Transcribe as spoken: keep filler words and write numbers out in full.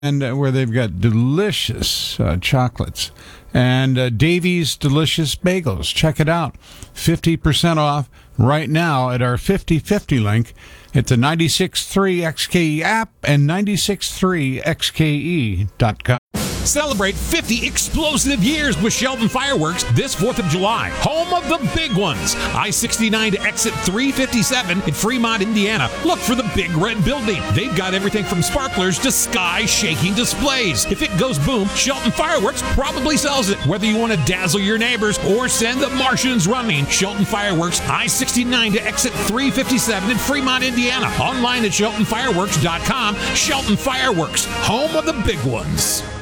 and uh, where they've got delicious uh, chocolates and uh, Davy's Delicious Bagels. Check it out. fifty percent off right now at our fifty fifty link at the ninety-six point three X K E app and ninety-six point three X K E dot com. Celebrate fifty explosive years with Shelton Fireworks this fourth of July. Home of the big ones. I sixty-nine to exit three fifty-seven in Fremont, Indiana. Look for the Big Red Building. They've got everything from sparklers to sky-shaking displays. If it goes boom, Shelton Fireworks probably sells it. Whether you want to dazzle your neighbors or send the Martians running, Shelton Fireworks, I sixty-nine to exit three fifty-seven in Fremont, Indiana. Online at shelton fireworks dot com. Shelton Fireworks, home of the big ones.